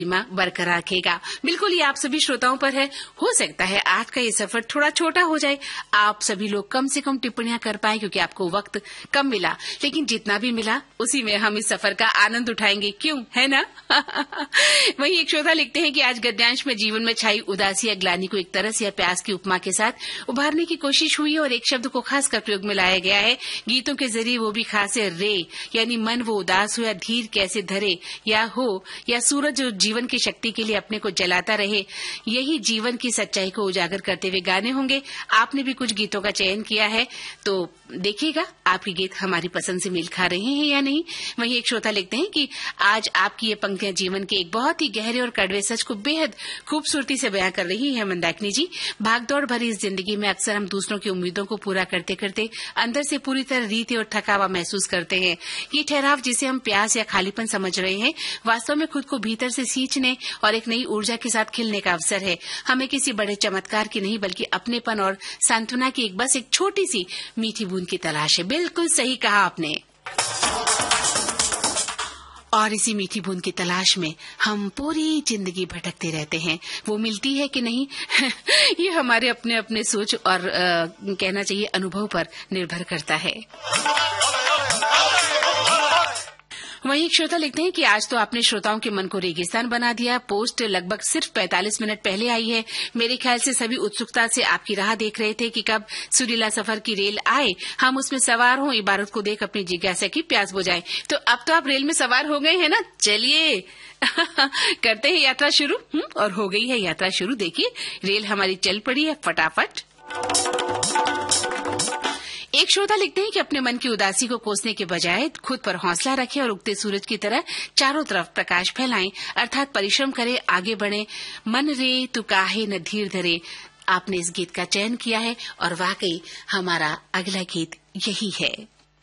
बरकरार रखेगा। बिल्कुल ये आप सभी श्रोताओं पर है। हो सकता है आज का ये सफर थोड़ा छोटा हो जाए, आप सभी लोग कम से कम टिप्पणियां कर पाए क्योंकि आपको वक्त कम मिला, लेकिन जितना भी मिला उसी में हम इस सफर का आनंद उठाएंगे, क्यों, है ना? वहीं एक श्रोता लिखते हैं कि आज गद्यांश में जीवन में छाई उदासी या ग्लानि को एक तरस या प्यास की उपमा के साथ उभारने की कोशिश हुई और एक शब्द को खास कर प्रयोग में लाया गया है गीतों के जरिए, वो भी खास है रे, यानी मन वो उदास हो या धीर कैसे धरे, या हो या सूरज जो जीवन की शक्ति के लिए अपने को जलाता रहे, यही जीवन की सच्चाई को उजागर करते हुए गाने होंगे। आपने भी कुछ गीतों का चयन किया है तो देखिएगा आपके गीत हमारी पसंद से मेल खा रहे हैं या नहीं। वहीं एक श्रोता लिखते हैं कि आज आपकी ये पंक्तियां जीवन के एक बहुत ही गहरे और कड़वे सच को बेहद खूबसूरती से बयां कर रही है। मंदाकिनी जी, भागदौड़ भरी इस जिंदगी में अक्सर हम दूसरों की उम्मीदों को पूरा करते करते अंदर से पूरी तरह रीते और थकावा महसूस करते हैं। ये ठहराव जिसे हम प्यास या खालीपन समझ रहे हैं, वास्तव में खुद को भीतर से सींचने और एक नई ऊर्जा के साथ खिलने का अवसर है। हमें किसी बड़े चमत्कार की नहीं बल्कि अपनेपन और सांत्वना की बस एक छोटी सी मीठी बूंद की तलाश है। बिल्कुल सही कहा आपने। और इसी मीठी बूंद की तलाश में हम पूरी जिंदगी भटकते रहते हैं। वो मिलती है कि नहीं ये हमारे अपने अपने सोच और कहना चाहिए अनुभव पर निर्भर करता है। वहीं एक श्रोता लिखते हैं कि आज तो आपने श्रोताओं के मन को रेगिस्तान बना दिया। पोस्ट लगभग सिर्फ 45 मिनट पहले आई है। मेरे ख्याल से सभी उत्सुकता से आपकी राह देख रहे थे कि कब सुरीला सफर की रेल आए, हम उसमें सवार हों, इबारत को देख अपनी जिज्ञासा की प्यास बुझाएं। तो अब तो आप रेल में सवार हो गए हैं ना, चलिए करते हैं यात्रा शुरू। और हो गई है यात्रा शुरू। देखिए रेल हमारी चल पड़ी है फटाफट। एक श्रोता लिखते हैं कि अपने मन की उदासी को कोसने के बजाय खुद पर हौसला रखें और उगते सूरज की तरह चारों तरफ प्रकाश फैलाएं, अर्थात परिश्रम करें, आगे बढ़ें। मन रे तू काहे न धीर धरे, आपने इस गीत का चयन किया है और वाकई हमारा अगला गीत यही है।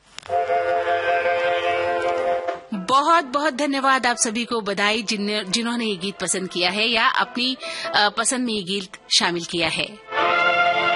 बहुत बहुत धन्यवाद आप सभी को, बधाई जिन्होंने ये गीत पसंद किया है या अपनी पसंद में ये गीत शामिल किया है।